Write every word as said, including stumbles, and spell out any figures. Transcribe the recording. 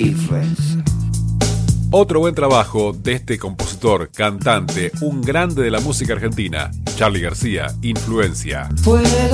Influencia. Otro buen trabajo de este compositor, cantante, un grande de la música argentina, Charly García, Influencia. Puedo